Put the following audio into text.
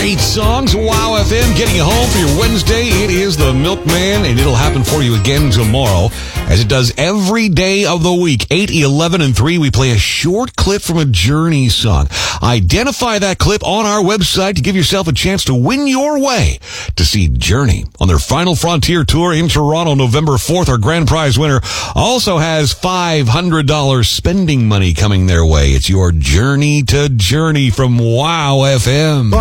Great songs. Wow FM getting you home for your Wednesday. It is the Milkman, and it'll happen for you again tomorrow, as it does every day of the week. 8, 11, and 3, we play a short clip from a Journey song. Identify that clip on our website to give yourself a chance to win your way to see Journey on their Final Frontier Tour in Toronto, November 4th. Our grand prize winner also has $500 spending money coming their way. It's your Journey to Journey from Wow FM.